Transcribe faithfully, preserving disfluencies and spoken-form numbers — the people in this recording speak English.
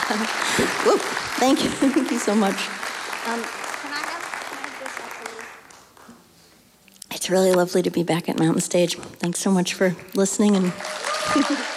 Whoop, thank you. Thank you so much. Um, Can I have, can I have this actually? it's really lovely to be back at Mountain Stage. Thanks so much for listening and